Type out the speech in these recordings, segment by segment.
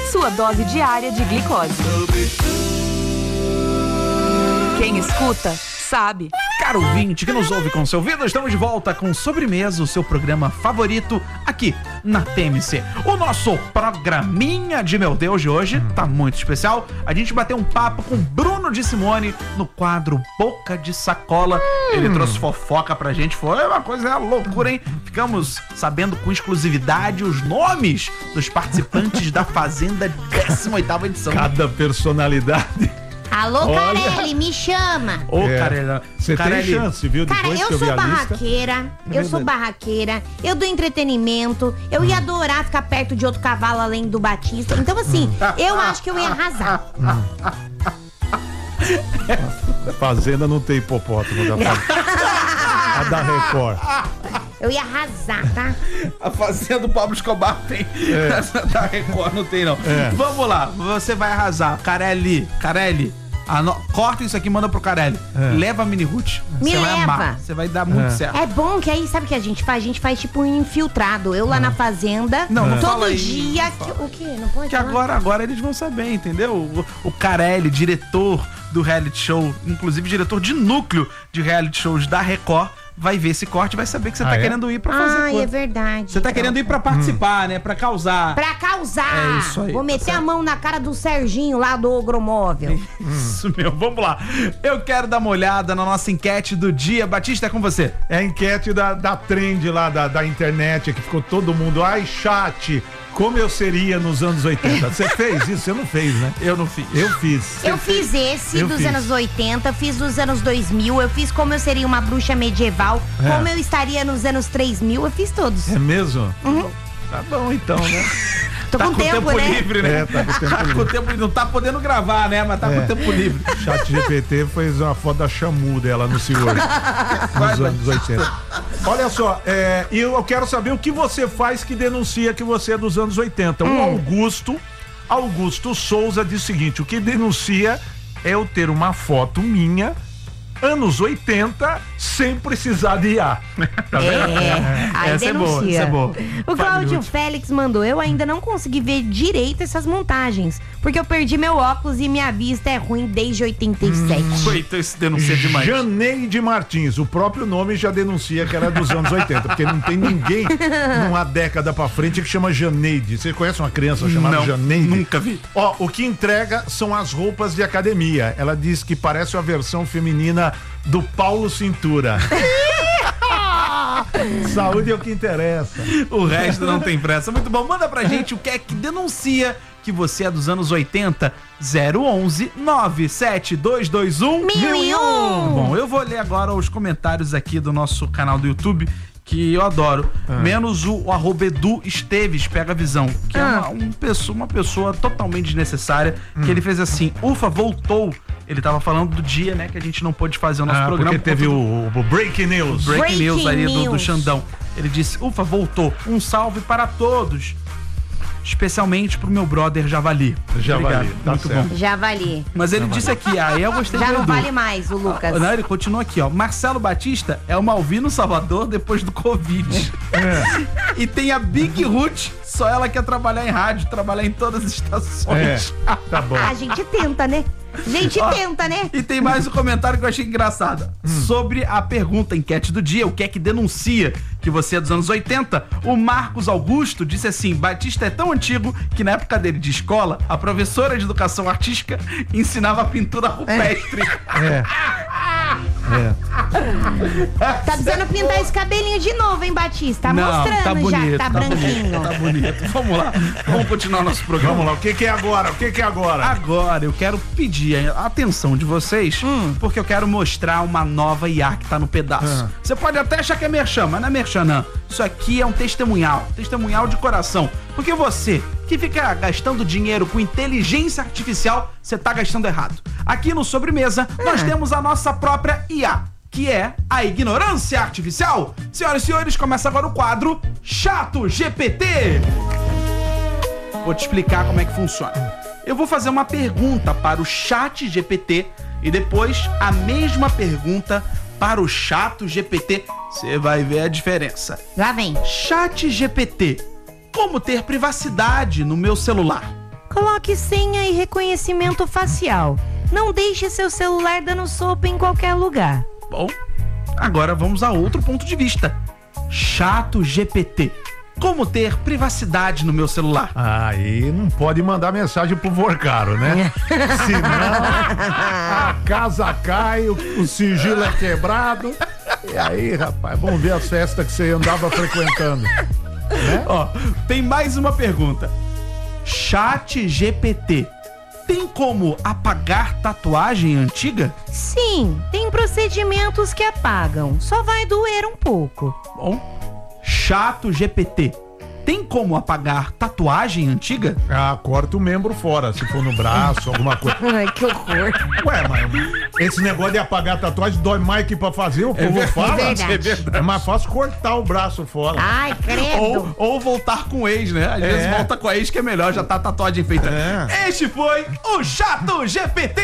sua dose diária de glicose. Quem escuta, sabe. Caro ouvinte que nos ouve com seu ouvido, estamos de volta com Sobremesa, o seu programa favorito aqui na TMC. O nosso programinha de meu Deus de hoje tá muito especial. A gente bateu um papo com Bruno de Simone no quadro Boca de Sacola. Ele trouxe fofoca pra gente, foi uma coisa loucura, hein? Ficamos sabendo com exclusividade os nomes dos participantes da Fazenda 18ª edição. Cada personalidade. Alô, Carelli, me chama. Ô, Carelli, você tem chance, viu? Cara, Depois que eu vi sou a lista. barraqueira, eu dou entretenimento, eu ia adorar ficar perto de outro cavalo além do Batista. Então, assim, eu acho que eu ia arrasar. Fazenda não tem hipopótamo a da Record. Eu ia arrasar, tá? A Fazenda do Pablo Escobar tem. Essa da Record não tem, não. Vamos lá, você vai arrasar. Carelli, corta isso aqui e manda pro Carelli. Leva a Mini Ruth. Me Você vai leva. amar. Você vai dar muito certo. É bom que aí, sabe o que a gente faz? A gente faz tipo um infiltrado. Eu lá na fazenda, Não todo fala aí, dia. não fala. O quê? Não pode Que falar? agora eles vão saber, entendeu? O Carelli, diretor do reality show, inclusive diretor de núcleo de reality shows da Record, vai ver esse corte e vai saber que você tá querendo ir pra fazer Ai, coisa. é verdade. Você tá querendo ir pra participar, né? Pra causar. Pra causar. É isso aí, Vou tá meter certo. a mão na cara do Serginho lá do Ogromóvel. Isso, meu. Vamos lá. Eu quero dar uma olhada na nossa enquete do dia. Batista, é com você. É a enquete da trend lá da internet, que ficou todo mundo, ai, chat, como eu seria nos anos 80. Você fez isso? Você não fez, né? Eu não fiz. Eu fiz. Eu fiz esse Eu dos fiz. anos 80, fiz dos anos 2000, eu fiz como eu seria uma bruxa medieval, como eu estaria nos anos 3000, eu fiz todos. É mesmo? Tá bom, então, né? Tô com tempo, né? livre, né? Tá com tempo livre. Com tempo livre. Não tá podendo gravar, né? Mas tá com tempo livre. Chat GPT fez uma foto da Xamu dela no Senhor nos anos 80. Olha só, e eu quero saber o que você faz que denuncia que você é dos anos 80. O Augusto Souza diz o seguinte: o que denuncia é eu ter uma foto minha anos 80 sem precisar de IA. Tá vendo? Aí Essa é boa, denuncia. essa é boa. O Cláudio Félix mandou, eu ainda não consegui ver direito essas montagens, porque eu perdi meu óculos e minha vista é ruim desde 87. Então isso denuncia demais. Janeide Martins, o próprio nome já denuncia que era dos anos 80, porque não tem ninguém numa década pra frente que chama Janeide. Você conhece uma criança chamada Não, Janeide? nunca vi. Ó, o que entrega são as roupas de academia. Ela diz que parece a versão feminina do Paulo Cintura. Saúde é o que interessa. O resto não tem pressa. Muito bom. Manda pra gente o que é que denuncia que você é dos anos 80. 011 97221 1001. Bom, eu vou ler agora os comentários aqui do nosso canal do YouTube, que eu adoro. Menos o @Edu Esteves pega a visão, que é uma pessoa totalmente desnecessária, que ele fez assim: ufa, voltou. Ele tava falando do dia, né, que a gente não pôde fazer o nosso programa. Porque teve o Breaking News. Breaking News aí do News. Xandão. Ele disse: ufa, voltou. Um salve para todos. Especialmente pro meu brother Javali. Javali, tá muito certo. bom. Javali. Mas ele disse aqui, aí eu gostei Já do não Edu. vale mais o Lucas. Não, ele continua aqui, ó. Marcelo Batista é o Malvino Salvador depois do Covid. E tem a Big Ruth, só ela quer trabalhar em rádio, trabalhar em todas as estações. Tá bom. A gente tenta, né? A gente Ó, tenta, né? E tem mais um comentário que eu achei engraçado. Sobre a pergunta, enquete do dia, o que é que denuncia que você é dos anos 80? O Marcos Augusto disse assim: Batista é tão antigo que na época dele de escola, a professora de educação artística ensinava pintura rupestre. Tá precisando pintar esse cabelinho de novo, hein, Batista? Tá mostrando tá bonito, já que tá branquinho. Tá bonito. Vamos lá, vamos continuar nosso programa. Vamos lá, o que é agora? O que é agora? Agora eu quero pedir a atenção de vocês, porque eu quero mostrar uma nova IA que tá no pedaço. Você pode até achar que é merchan, mas não é merchan não. Isso aqui é um testemunhal de coração. Porque você que fica gastando dinheiro com inteligência artificial, você tá gastando errado. Aqui no Sobremesa, nós temos a nossa própria IA, que é a ignorância artificial. Senhoras e senhores, começa agora o quadro Chato GPT. Vou te explicar como é que funciona. Eu vou fazer uma pergunta para o Chat GPT e depois a mesma pergunta para o Chato GPT. Você vai ver a diferença. Lá vem. Chat GPT. Como ter privacidade no meu celular? Coloque senha e reconhecimento facial. Não deixe seu celular dando sopa em qualquer lugar. Bom, agora vamos a outro ponto de vista. ChatGPT. Como ter privacidade no meu celular? Aí não pode mandar mensagem pro Vorcaro, né? Senão a casa cai, o sigilo é quebrado. E aí, rapaz, vamos ver as festas que você andava frequentando. Né? Ó, tem mais uma pergunta. ChatGPT. Tem como apagar tatuagem antiga? Sim, tem procedimentos que apagam. Só vai doer um pouco. Bom, ChatGPT. Tem como apagar tatuagem antiga? Ah, corta o membro fora, se for no braço, alguma coisa. Ai, que horror. Ué, mas esse negócio de apagar tatuagem dói mais que pra fazer, o povo fala. verdade. É mais fácil cortar o braço fora. Ai, credo. Ou voltar com o ex, né? Às vezes volta com a ex que é melhor, já tá a tatuagem feita. Este foi o ChatGPT!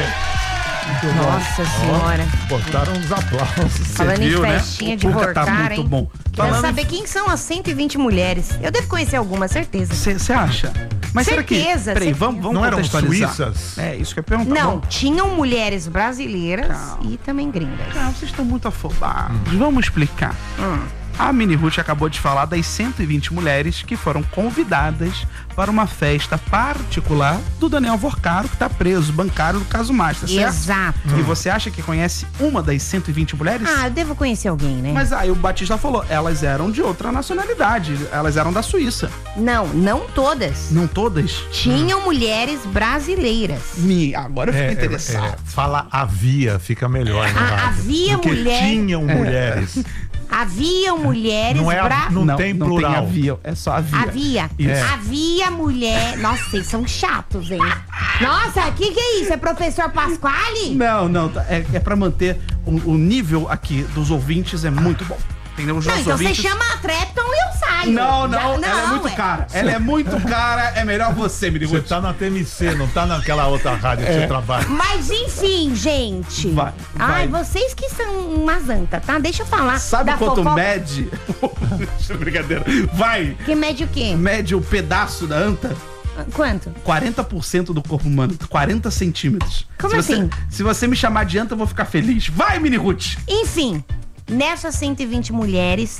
Nossa senhora. Botaram uns aplausos. Falando em viu, né? festinha O de Cuca tá Vorcar, muito hein? bom. Quero Falando saber quem são as 120 mulheres. Eu devo conhecer algumas, certeza. Você acha? Mas será que... Certeza, Peraí, certeza. vamos Não eram contextualizar. suíças? É, isso que eu ia perguntar. Não, Vamos- tinham mulheres brasileiras Calma. e também gringas. Não, vocês estão muito afobados. Vamos explicar. A Mini Ruth acabou de falar das 120 mulheres que foram convidadas para uma festa particular do Daniel Vorcaro, que está preso, bancário do caso Master, certo? Exato. E você acha que conhece uma das 120 mulheres? Ah, eu devo conhecer alguém, né? Mas aí o Batista falou, elas eram de outra nacionalidade, elas eram da Suíça. Não todas. Não todas? Tinham mulheres brasileiras. Agora eu fico interessado. Fala havia, fica melhor. Né, havia porque mulher- tinham mulheres. Haviam mulheres Não é a- não tem plural. Não tem havia, é só havia. Havia. Isso. Havia mulher. Nossa, vocês são chatos, hein? Nossa, que é isso? É professor Pasquale? Não, é pra manter o nível aqui dos ouvintes é muito bom. Entendeu? Os Não, nossos então você ouvintes... chama a Trepton e eu saio. Não, Já- ela é muito cara. Ela é muito cara, é melhor você, Mini Você Ruth. tá na TMC, não tá naquela outra rádio que você trabalha. Mas enfim, gente. Vai. Ai, vocês que são umas anta, tá? Deixa eu falar. Sabe da quanto fofoca. mede? Brincadeira. Vai. Que mede o quê? Mede o pedaço da anta? Quanto? 40% do corpo humano. 40 centímetros. Como se você, assim? Se você me chamar de anta, eu vou ficar feliz. Vai, Mini Ruth. Enfim, nessas 120 mulheres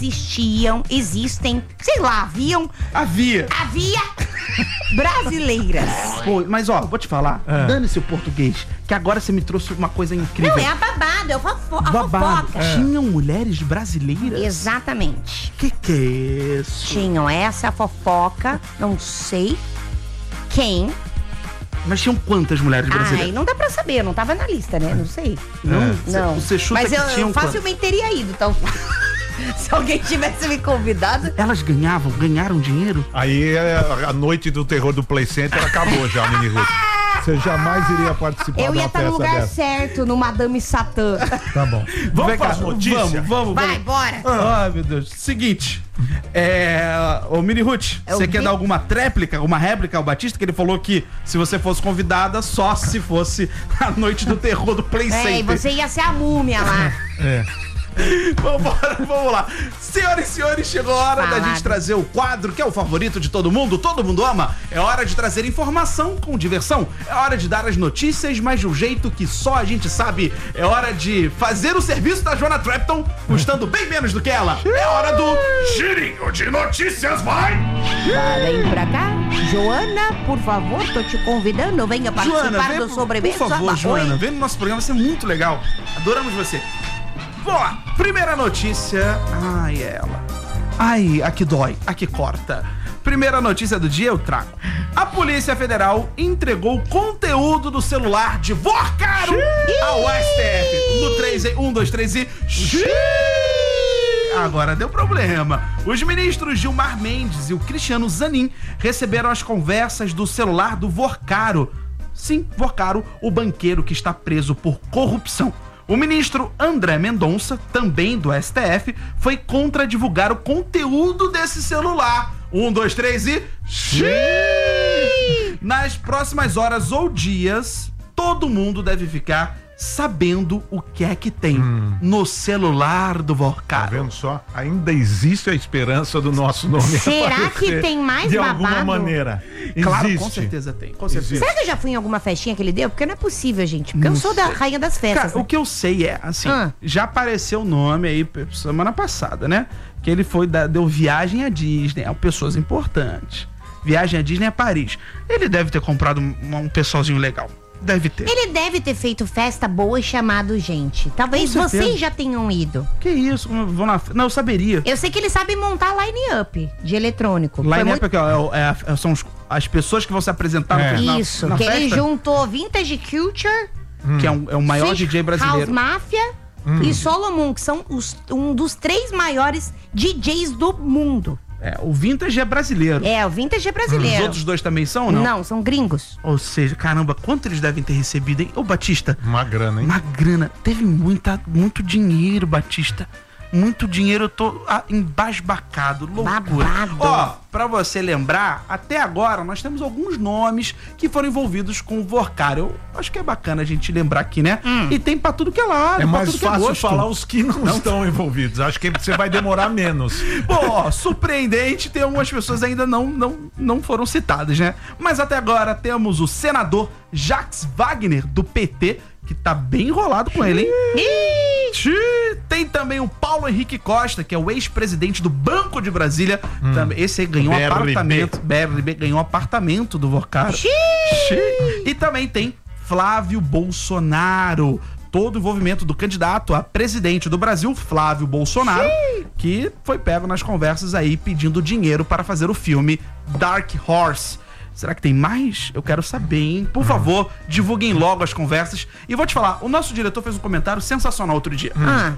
existem, sei lá, havia brasileiras. Pô, mas ó, vou te falar. Dane-se o português. Que agora você me trouxe uma coisa incrível. Não, é a babado, é a Babado. fofoca. Tinham mulheres brasileiras? Exatamente. Que é isso? Tinham essa fofoca, não sei quem. Mas tinham quantas mulheres Ai, brasileiras? não dá pra saber, não tava na lista, né? Não sei. Não. Você chuta Mas que eu tinham facilmente teria ido, então. Se alguém tivesse me convidado. Elas ganharam dinheiro? Aí a noite do terror do Play Center acabou já, Mini Ruth. Você jamais iria participar Eu de ia uma estar no festa lugar dessa. certo, no Madame Satã. Tá bom. Vamos Vem para cá, as notícias? Vamos. Vai, bora. Ai, meu Deus. Seguinte. Ô, Mini Ruth, É o você quer quê? dar alguma tréplica, alguma réplica ao Batista? Que ele falou que se você fosse convidada, só se fosse a noite do terror do Play É, e Center. você ia ser a múmia lá. Vamos lá. Senhoras e senhores, chegou a hora da Falado. gente trazer o quadro que é o favorito de todo mundo ama. É hora de trazer informação com diversão. É hora de dar as notícias, mas de um jeito que só a gente sabe. É hora de fazer o serviço da Joana Trepton, custando bem menos do que ela. É hora do girinho de notícias, vai! Vem pra cá. Joana, por favor, tô te convidando. Venha participar vem do sobremesa. por favor, Oi. Joana, vem no nosso programa, vai ser muito legal. Adoramos você. Vamos lá, primeira notícia. Ai, ela. Ai, a que dói, a que corta. Primeira notícia do dia eu trago. A Polícia Federal entregou conteúdo do celular de Vorcaro ao STF. No 3 aí, 1, 2, 3 e... Agora deu problema. Os ministros Gilmar Mendes e o Cristiano Zanin receberam as conversas do celular do Vorcaro. Sim, Vorcaro, o banqueiro que está preso por corrupção. O ministro André Mendonça, também do STF, foi contra divulgar o conteúdo desse celular. 1, 2, 3 e... Nas próximas horas ou dias, todo mundo deve ficar sabendo o que é que tem no celular do Vorcaro. Tá vendo só? Ainda existe a esperança do nosso nome. Será que tem mais de babado? De alguma maneira. Claro, existe. com certeza tem. Com certeza. Será que eu já fui em alguma festinha que ele deu? Porque não é possível, gente. Porque eu sou da rainha das festas. Cara, o que eu sei é, assim, já apareceu o nome aí semana passada, né? Que ele deu viagem à Disney, a pessoas importantes. Viagem à Disney a Paris. Ele deve ter comprado um pessoalzinho legal. Deve ter. Ele deve ter feito festa boa e chamado gente. Talvez vocês já tenham ido. Que isso? Não, eu saberia. Eu sei que ele sabe montar line-up de eletrônico. Line-up são as pessoas que vão se apresentar no final. Isso, na que festa. ele juntou Vintage Culture, que é o maior DJ brasileiro. House Mafia e Solomon, que são um dos 3 maiores DJs do mundo. O Vintage é brasileiro. O Vintage é brasileiro. Os outros 2 também são ou não? Não, são gringos. Ou seja, caramba, quanto eles devem ter recebido, hein? Ô, Batista. Uma grana, hein? Uma grana. Teve muito dinheiro, Batista. Muito dinheiro, eu tô embasbacado, loucura. Ó, pra você lembrar, até agora nós temos alguns nomes que foram envolvidos com o Vorcaro. Eu acho que é bacana a gente lembrar aqui, né? E tem pra tudo que é lado. É mais fácil falar os que não estão envolvidos. Acho que você vai demorar menos. Bom, surpreendente, tem algumas pessoas ainda não foram citadas, né? Mas até agora temos o senador Jacques Wagner, do PT, que tá bem enrolado com ele, hein? Tem também o Paulo Henrique Costa, que é o ex-presidente do Banco de Brasília. Esse aí ganhou um apartamento. BRB ganhou um apartamento do Vorcaro. E também tem Flávio Bolsonaro. Todo o envolvimento do candidato a presidente do Brasil, Flávio Bolsonaro, que foi pego nas conversas aí pedindo dinheiro para fazer o filme Dark Horse. Será que tem mais? Eu quero saber, hein? Por favor, divulguem logo as conversas. E vou te falar, o nosso diretor fez um comentário sensacional outro dia.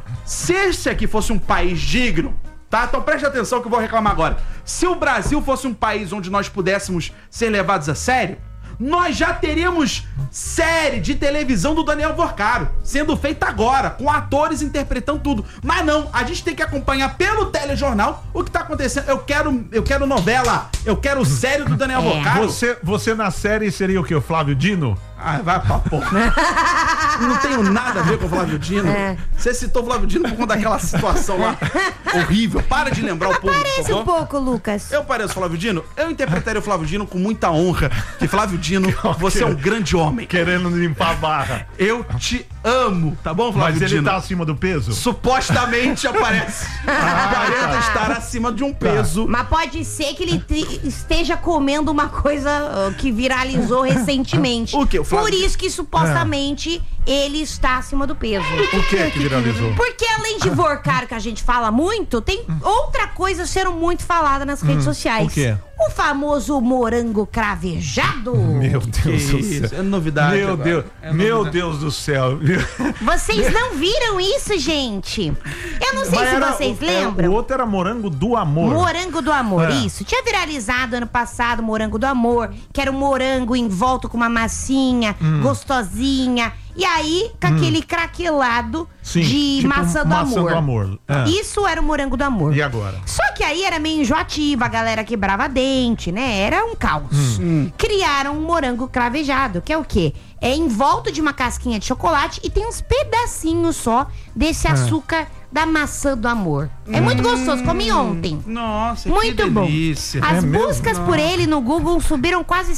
Se esse aqui fosse um país digno, tá? Então preste atenção que eu vou reclamar agora. Se o Brasil fosse um país onde nós pudéssemos ser levados a sério, nós já teríamos série de televisão do Daniel Vorcaro sendo feita agora, com atores interpretando tudo. Mas não, a gente tem que acompanhar pelo telejornal o que tá acontecendo. Eu quero novela, eu quero série do Daniel Vorcaro. Você na série seria o quê? O Flávio Dino? Ah, vai pra porra. Não tenho nada a ver com o Flávio Dino. Você citou o Flávio Dino por conta daquela situação lá horrível. Para de lembrar o povo. Parece um pouco, Lucas. Eu pareço o Flávio Dino? Eu interpretaria o Flávio Dino com muita honra. Que Flávio Dino, você é um grande homem. Querendo limpar a barra. Eu te amo, tá bom, Flávio Dino? Mas ele tá acima do peso? Supostamente aparece. Aparenta estar acima de um peso. Mas pode ser que ele esteja comendo uma coisa que viralizou recentemente. O quê? Por isso que supostamente ele está acima do peso. O que é que viralizou? Porque além de Vorcaro, que a gente fala muito, tem outra coisa sendo muito falada nas redes sociais. O quê? O famoso morango cravejado. Meu Deus do céu. É novidade. Meu agora. Deus. Meu Deus do céu. Vocês não viram isso, gente? Eu não sei se vocês lembram. O outro era Morango do Amor. Morango do Amor, isso. Tinha viralizado ano passado Morango do Amor, que era um morango envolto com uma massinha, gostosinha. E aí, com aquele craquelado de tipo maçã do amor. Isso era o Morango do Amor. E agora? Só que aí era meio enjoativo, a galera quebrava dente, né? Era um caos. Criaram um morango cravejado, que é o quê? É em volta de uma casquinha de chocolate e tem uns pedacinhos só desse açúcar da maçã do amor. É muito gostoso, comi ontem. Nossa, muito que delícia. Bom. As buscas por ele no Google subiram quase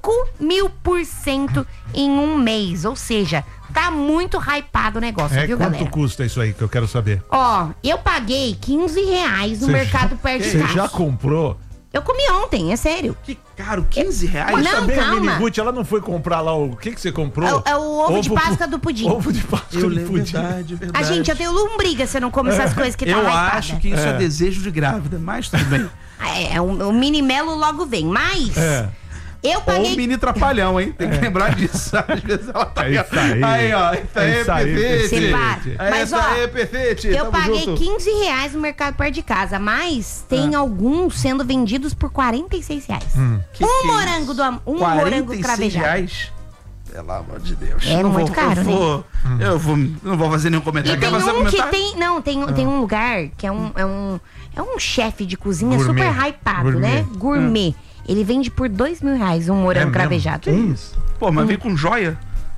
5.000% em um mês. Ou seja, tá muito hypado o negócio, viu, quanto galera? custa isso aí que eu quero saber? Ó, eu paguei R$15 no mercado perto de casa. Você já comprou? Eu comi ontem, é sério. Que caro, R$15? Mas não, também calma. a Miniguti, ela não foi comprar lá o... que você comprou? É o ovo de Páscoa do pudim. Ovo de Páscoa do pudim. Verdade. A gente, eu tenho lombriga se eu não comer essas coisas que tá Eu hypada. acho que isso é desejo de grávida, mas tudo bem. O mini melo logo vem, mas... Eu paguei... Ou um mini trapalhão, hein? Tem que lembrar disso. Às vezes ela tá... É isso aí. Aí, ó. Isso aí, perfeito. Separa. Mas, ó, perfeito. eu paguei R$15 no mercado perto de casa, mas tem alguns sendo vendidos por R$46. Morango do amor, morango cravejado. R$46? Pelo amor de Deus. É muito caro, né? Não vou fazer nenhum comentário. E tem um que tem um lugar que é um chefe de cozinha super hypado, né? Gourmet. Ele vende por R$2.000 um morango cravejado. Que isso? Pô, mas vem com joia?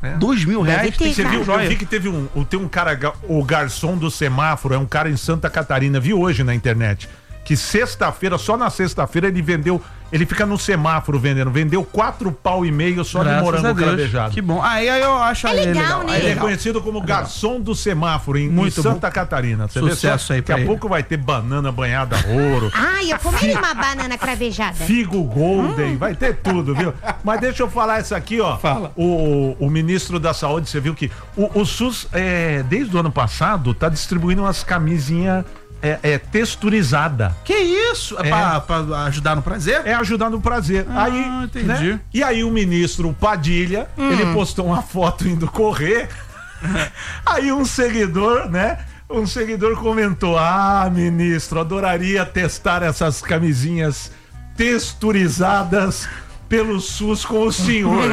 R$2.000? Você viu? Eu vi que tem um cara, o garçom do semáforo, é um cara em Santa Catarina, vi hoje na internet, que sexta-feira, só na sexta-feira ele fica no semáforo vendeu 4,5 pau só de morango cravejado. Que bom. Aí eu acho legal, né? Ele é conhecido como garçom do semáforo em Santa Catarina. Você Sucesso vê, aí daqui a pouco vai ter banana banhada a ouro. Eu comeria uma banana cravejada. Figo golden, vai ter tudo, viu? Mas deixa eu falar isso aqui, ó. Fala. O ministro da Saúde, você viu que o SUS, desde o ano passado, tá distribuindo umas camisinhas texturizada. Que isso? Pra ajudar no prazer? É ajudar no prazer. Aí, entendi. Né? E aí o ministro Padilha, ele postou uma foto indo correr. Aí um seguidor comentou: ministro, adoraria testar essas camisinhas texturizadas pelo SUS com o senhor.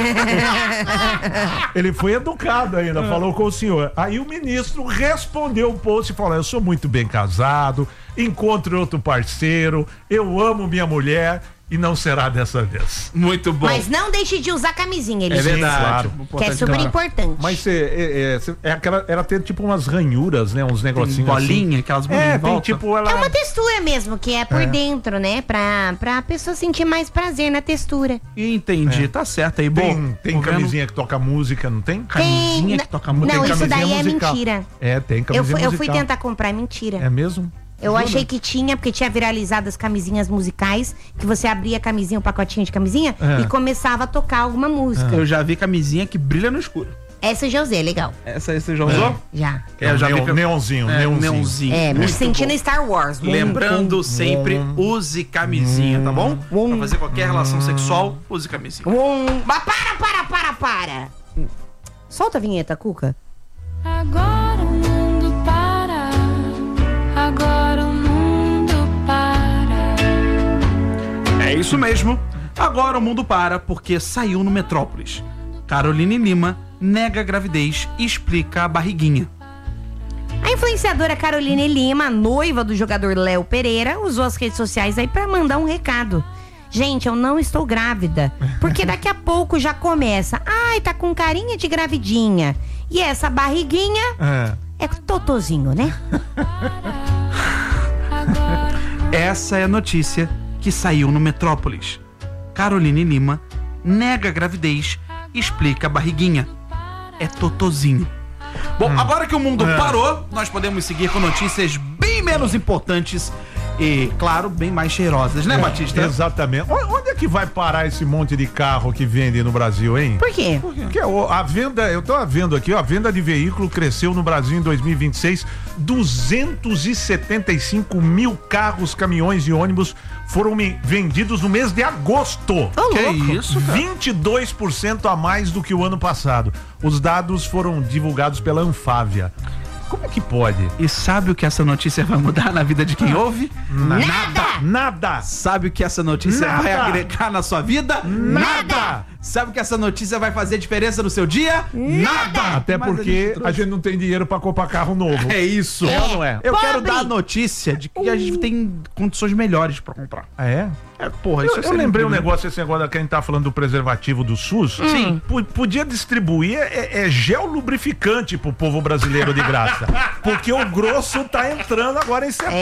Ele foi educado ainda, falou com o senhor. Aí o ministro respondeu o post e falou: eu sou muito bem casado, encontre outro parceiro, eu amo minha mulher e não será dessa vez. Muito bom. Mas não deixe de usar camisinha, ele disse. Verdade. Claro. Que é super importante. Mas ela tem tipo umas ranhuras, né? Uns negocinhos bolinha, assim. Aquelas bolinhas em volta. Tipo, ela... É uma textura mesmo, que é por dentro, né? Pra pessoa sentir mais prazer na textura. Entendi, tá certo aí. Tem camisinha que toca música, não tem? Camisinha que toca música. Não, tem isso daí musical. é mentira. Tem camisinha musical. Eu fui tentar comprar, é mentira. É mesmo? Eu achei que tinha, porque tinha viralizado as camisinhas musicais, que você abria a camisinha, um pacotinho de camisinha, e começava a tocar alguma música. Eu já vi camisinha que brilha no escuro. Essa eu já usei, legal. Essa aí você já usou? Já. Eu já vi neonzinho. Me sentindo Star Wars. Lembrando sempre, use camisinha, tá bom? Pra fazer qualquer relação sexual, use camisinha. Mas para! Solta a vinheta, Cuca. Agora o mundo para. Agora o mundo para. É isso mesmo. Agora o mundo para porque saiu no Metrópolis. Caroline Lima nega a gravidez e explica a barriguinha. A influenciadora Caroline Lima, noiva do jogador Léo Pereira, usou as redes sociais aí pra mandar um recado. Gente, eu não estou grávida, porque daqui a pouco já começa. Ai, tá com carinha de gravidinha. E essa barriguinha é totozinho, né? Essa é a notícia que saiu no Metrópolis. Caroline Lima nega a gravidez e explica a barriguinha. É totozinho. Bom, agora que o mundo parou, nós podemos seguir com notícias bem menos importantes e, claro, bem mais cheirosas, né, Batista? Exatamente. Onde é que vai parar esse monte de carro que vende no Brasil, hein? Por quê? Porque a venda, eu tô vendo aqui, a venda de veículo cresceu no Brasil em 2026, 275 mil carros, caminhões e ônibus foram vendidos no mês de agosto. Que isso, cara? 22% a mais do que o ano passado. Os dados foram divulgados pela Anfávia. Como é que pode? E sabe o que essa notícia vai mudar na vida de quem ouve? Nada! Sabe o que essa notícia vai agregar na sua vida? Nada! Sabe o que essa notícia vai fazer diferença no seu dia? Nada! Até porque a gente não tem dinheiro pra comprar carro novo. É isso. É ou não é? Eu quero dar a notícia de que a gente tem condições melhores pra comprar. Ah, é? Porra, isso eu lembrei um negócio, esse negócio que a gente tá falando do preservativo do SUS. Sim. Podia distribuir gel lubrificante pro povo brasileiro de graça. Porque o grosso tá entrando agora em setembro.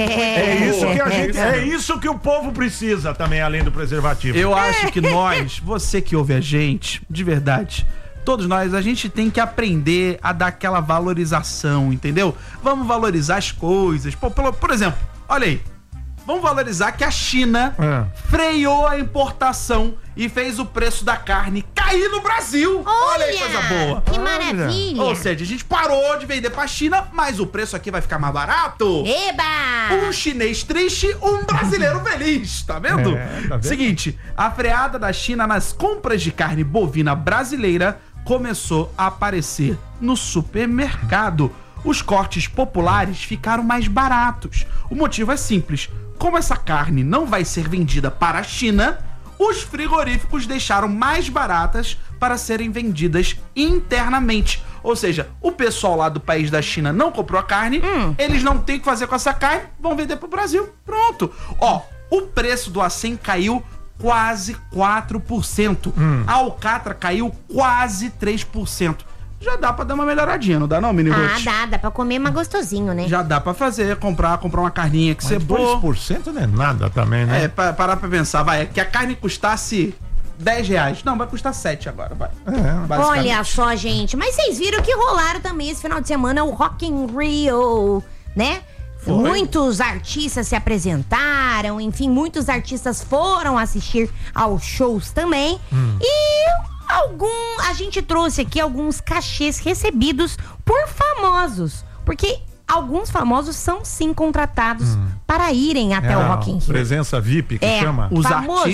É isso que o povo precisa também, além do preservativo. Eu acho que você que ouve a gente, de verdade, todos nós, a gente tem que aprender a dar aquela valorização, entendeu? Vamos valorizar as coisas. Por exemplo, olha aí. Vamos valorizar que a China freou a importação e fez o preço da carne cair no Brasil. Olha aí, coisa boa. Que maravilha. Ou seja, a gente parou de vender pra China, mas o preço aqui vai ficar mais barato. Eba! Um chinês triste, um brasileiro feliz. Tá vendo? Tá vendo? Seguinte, a freada da China nas compras de carne bovina brasileira começou a aparecer no supermercado. Os cortes populares ficaram mais baratos. O motivo é simples. Como essa carne não vai ser vendida para a China, os frigoríficos deixaram mais baratas para serem vendidas internamente. Ou seja, o pessoal lá do país da China não comprou a carne, eles não têm o que fazer com essa carne, vão vender para o Brasil. Pronto. Ó, o preço do acém caiu quase 4%. A alcatra caiu quase 3%. Já dá pra dar uma melhoradinha, não dá não, Mini Ruth? Dá pra comer mais gostosinho, né? Já dá pra fazer, comprar uma carninha que você pôr. 2% não é nada também, né? Parar pra pensar, vai, que a carne custasse R$10. Não, vai custar 7 agora, vai. Olha só, gente, mas vocês viram que rolaram também esse final de semana o Rock in Rio, né? Foi. Muitos artistas se apresentaram, enfim, muitos artistas foram assistir aos shows também. E a gente trouxe aqui alguns cachês recebidos por famosos, porque alguns famosos são sim contratados para irem até o Rock in Rio. Presença VIP que chama? Os famoso